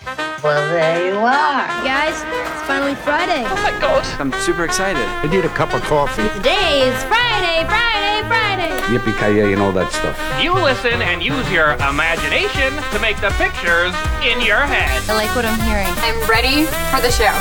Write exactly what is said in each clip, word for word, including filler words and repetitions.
Well, there you are. Guys, it's finally Friday. Oh my God. I'm super excited. I need a cup of coffee. Today is Friday, Friday, Friday. Yippee-ki-yay and all that stuff. You listen and use your imagination to make the pictures in your head. I like what I'm hearing. I'm ready for the show.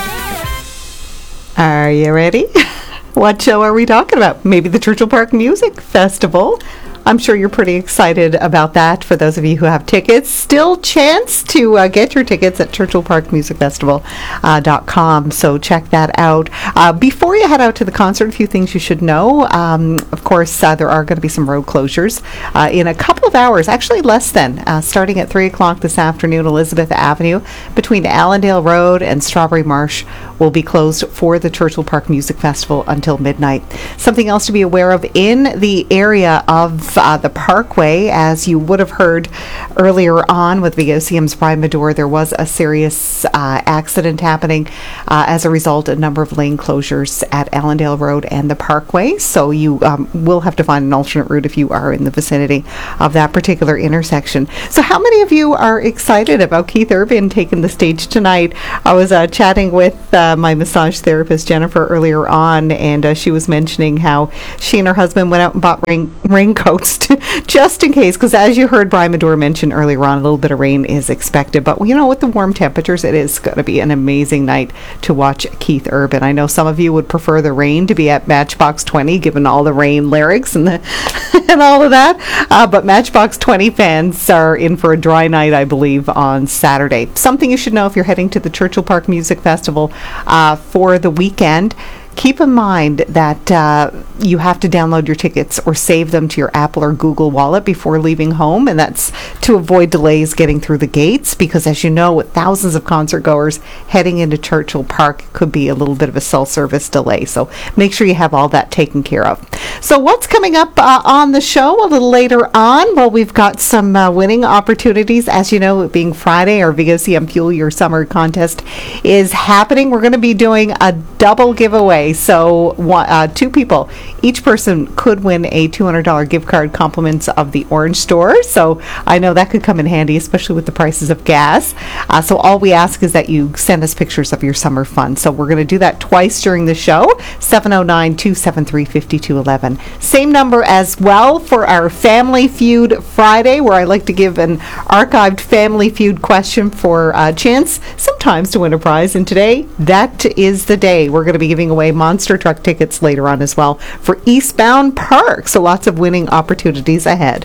Are you ready? What show are we talking about? Maybe the Churchill Park Music Festival. I'm sure you're pretty excited about that. For those of you who have tickets, still chance to uh, get your tickets at churchill park music festival dot com. Uh, so check that out. Uh, before you head out to the concert, a few things you should know. Um, of course, uh, there are going to be some road closures uh, in a couple of hours, actually less than, uh, starting at three o'clock this afternoon. Elizabeth Avenue between Allendale Road and Strawberry Marsh will be closed for the Churchill Park Music Festival until midnight. Something else to be aware of in the area of Uh, the Parkway, as you would have heard earlier on with V O C M's Brian Medore, there was a serious uh, accident happening. Uh, as a result, a number of lane closures at Allendale Road and the Parkway. So you um, will have to find an alternate route if you are in the vicinity of that particular intersection. So how many of you are excited about Keith Urban taking the stage tonight? I was uh, chatting with uh, my massage therapist, Jennifer, earlier on, and uh, she was mentioning how she and her husband went out and bought rain raincoats just in case, because as you heard Brian Medore mention earlier on, a little bit of rain is expected. But you know, with the warm temperatures, it is going to be an amazing night to watch Keith Urban. I know some of you would prefer the rain to be at Matchbox twenty, given all the rain lyrics and the and all of that. Uh, but Matchbox twenty fans are in for a dry night, I believe, on Saturday. Something you should know if you're heading to the Churchill Park Music Festival uh, for the weekend. Keep in mind that uh, you have to download your tickets or save them to your Apple or Google Wallet before leaving home, and that's to avoid delays getting through the gates, because as you know, with thousands of concert goers heading into Churchill Park, it could be a little bit of a self-service delay. So make sure you have all that taken care of. So what's coming up uh, on the show a little later on? Well, we've got some uh, winning opportunities. As you know, it being Friday, our V O C M Fuel Your Summer contest is happening. We're going to be doing a double giveaway. So one, uh, two people, each person could win a two hundred dollars gift card, compliments of the Orange Store. So I know that could come in handy, especially with the prices of gas. Uh, so all we ask is that you send us pictures of your summer fun. So we're going to do that twice during the show, seven oh nine, two seven three, five two one one. Same number as well for our Family Feud Friday, where I like to give an archived Family Feud question for a chance sometimes to win a prize. And today, that is the day. We're going to be giving away monster truck tickets later on as well for Eastbound Park. So lots of winning opportunities ahead.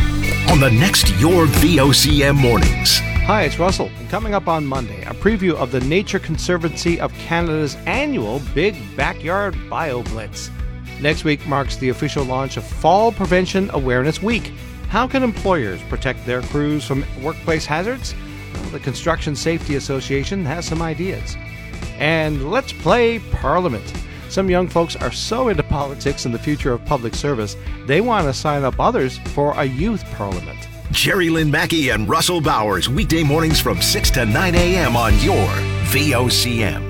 On the next Your V O C M Mornings. Hi, it's Russell. And coming up on Monday, a preview of the Nature Conservancy of Canada's annual Big Backyard Bio Blitz. Next week marks the official launch of Fall Prevention Awareness Week. How can employers protect their crews from workplace hazards? Well, the Construction Safety Association has some ideas. And let's play Parliament. Some young folks are so into politics and the future of public service, they want to sign up others for a youth parliament. Jerry Lynn Mackey and Russell Bowers, weekday mornings from six to nine a.m. on your V O C M.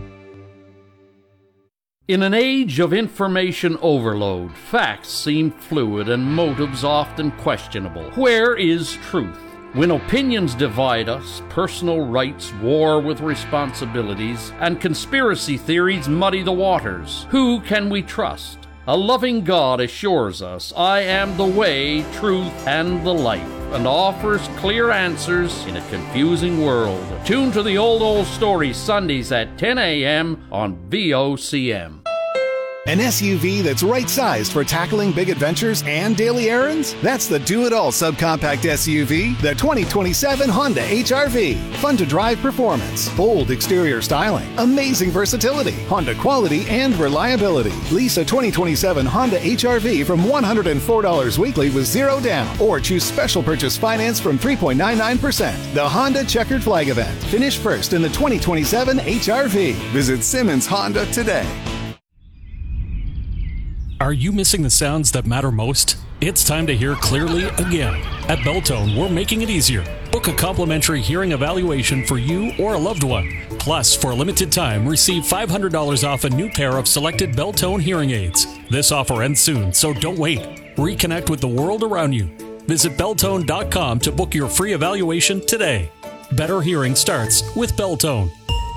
In an age of information overload, facts seem fluid and motives often questionable. Where is truth? When opinions divide us, personal rights war with responsibilities, and conspiracy theories muddy the waters, who can we trust? A loving God assures us, I am the way, truth, and the life, and offers clear answers in a confusing world. Tune to the Old Old Story Sundays at ten a.m. on V O C M. An S U V that's right-sized for tackling big adventures and daily errands? That's the Do-It-All subcompact S U V, the twenty twenty-seven Honda H R V. Fun-to-drive performance, bold exterior styling, amazing versatility, Honda quality and reliability. Lease a twenty twenty-seven Honda H R V from one hundred four dollars weekly with zero down, or choose special purchase finance from three point nine nine percent. The Honda Checkered Flag Event. Finish first in the twenty twenty-seven H R V. Visit Simmons Honda today. Are you missing the sounds that matter most? It's time to hear clearly again. At Beltone, we're making it easier. Book a complimentary hearing evaluation for you or a loved one. Plus, for a limited time, receive five hundred dollars off a new pair of selected Beltone hearing aids. This offer ends soon, so don't wait. Reconnect with the world around you. Visit Beltone dot com to book your free evaluation today. Better hearing starts with Beltone.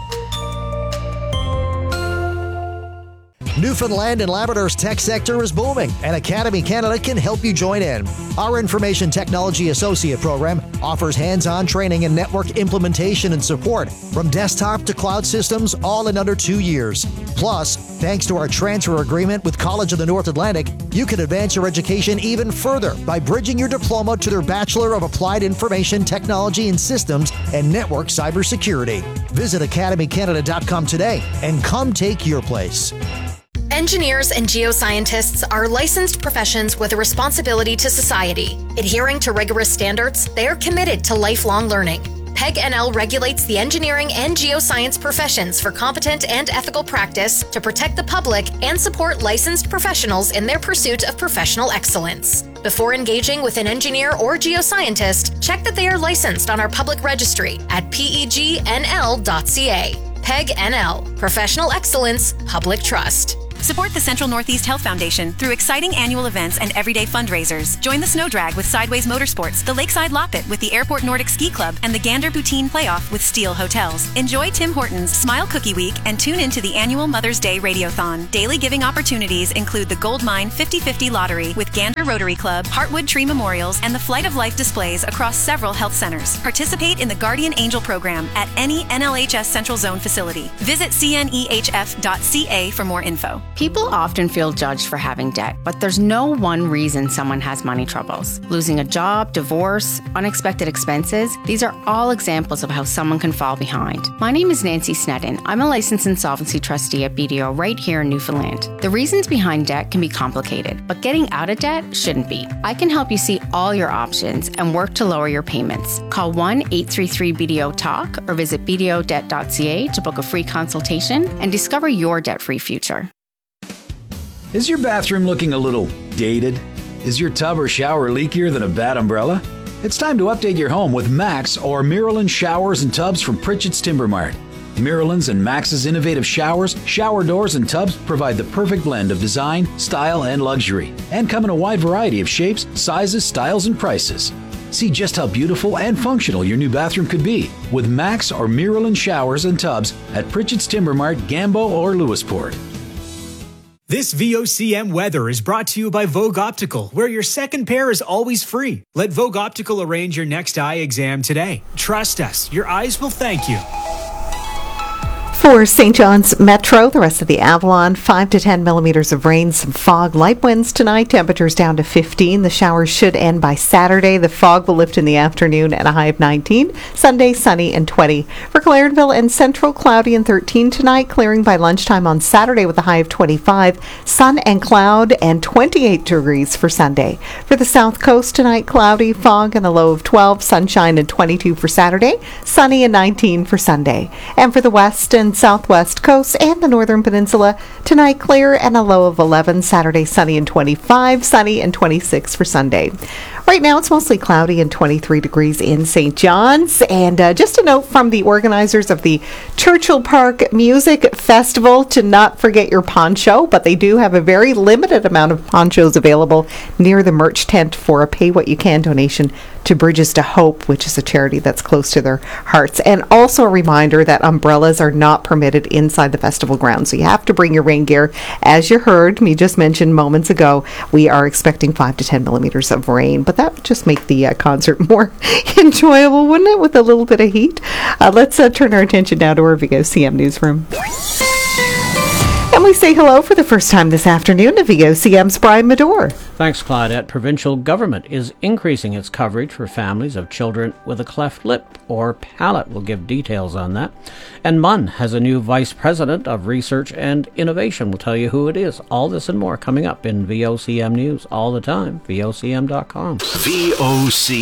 Newfoundland and Labrador's tech sector is booming, and Academy Canada can help you join in. Our Information Technology Associate program offers hands-on training in network implementation and support from desktop to cloud systems, all in under two years. Plus, thanks to our transfer agreement with College of the North Atlantic, you can advance your education even further by bridging your diploma to their Bachelor of Applied Information Technology and Systems and Network Cybersecurity. Visit academy canada dot com today and come take your place. Engineers and geoscientists are licensed professions with a responsibility to society. Adhering to rigorous standards, they are committed to lifelong learning. P E G N L regulates the engineering and geoscience professions for competent and ethical practice to protect the public and support licensed professionals in their pursuit of professional excellence. Before engaging with an engineer or geoscientist, check that they are licensed on our public registry at P E G N L dot C A. P E G N L, Professional Excellence, Public Trust. Support the Central Northeast Health Foundation through exciting annual events and everyday fundraisers. Join the Snow Drag with Sideways Motorsports, the Lakeside Loppet with the Airport Nordic Ski Club, and the Gander Poutine Playoff with Steel Hotels. Enjoy Tim Hortons Smile Cookie Week and tune into the annual Mother's Day Radiothon. Daily giving opportunities include the Gold Mine fifty fifty Lottery with Gander Rotary Club, Heartwood Tree Memorials, and the Flight of Life displays across several health centers. Participate in the Guardian Angel program at any N L H S Central Zone facility. Visit C N E H F dot C A for more info. People often feel judged for having debt, but there's no one reason someone has money troubles. Losing a job, divorce, unexpected expenses, these are all examples of how someone can fall behind. My name is Nancy Sneddon. I'm a licensed insolvency trustee at B D O right here in Newfoundland. The reasons behind debt can be complicated, but getting out of debt shouldn't be. I can help you see all your options and work to lower your payments. Call one eight three three B D O talk or visit B D O debt dot C A to book a free consultation and discover your debt-free future. Is your bathroom looking a little dated? Is your tub or shower leakier than a bad umbrella? It's time to update your home with Max or Miralyn showers and tubs from Pritchett's Timber Mart. Miralyn's and Max's innovative showers, shower doors, and tubs provide the perfect blend of design, style, and luxury, and come in a wide variety of shapes, sizes, styles, and prices. See just how beautiful and functional your new bathroom could be with Max or Miralyn showers and tubs at Pritchett's Timber Mart, Gambo, or Lewisport. This V O C M weather is brought to you by Vogue Optical, where your second pair is always free. Let Vogue Optical arrange your next eye exam today. Trust us, your eyes will thank you. For Saint John's Metro, the rest of the Avalon, five to ten millimeters of rain, some fog, light winds tonight, temperatures down to fifteen. The showers should end by Saturday. The fog will lift in the afternoon at a high of nineteen. Sunday, sunny and twenty. For Clarenville and Central, cloudy and thirteen tonight, clearing by lunchtime on Saturday with a high of twenty-five. Sun and cloud and twenty-eight degrees for Sunday. For the South Coast tonight, cloudy, fog and a low of twelve, sunshine and twenty-two for Saturday, sunny and nineteen for Sunday. And for the West and Southwest coast and the Northern Peninsula, tonight clear and a low of eleven, Saturday sunny and twenty-five, sunny and twenty-six for Sunday. Right now it's mostly cloudy and twenty-three degrees in Saint John's. And uh, just a note from the organizers of the Churchill Park Music Festival to not forget your poncho, but they do have a very limited amount of ponchos available near the merch tent for a pay what you can donation to Bridges to Hope, which is a charity that's close to their hearts. And also a reminder that umbrellas are not permitted inside the festival grounds, so you have to bring your rain gear. As you heard me just mention moments ago, we are expecting five to ten millimeters of rain, but that would just make the uh, concert more enjoyable, wouldn't it, with a little bit of heat? Uh, let's uh, turn our attention now to our V O C M newsroom. And we say hello for the first time this afternoon to V O C M's Brian Medore. Thanks, Claudette. Provincial government is increasing its coverage for families of children with a cleft lip or palate. We'll give details on that. And M U N has a new Vice President of Research and Innovation. We'll tell you who it is. All this and more coming up in V O C M News all the time. V O C M dot com. V O C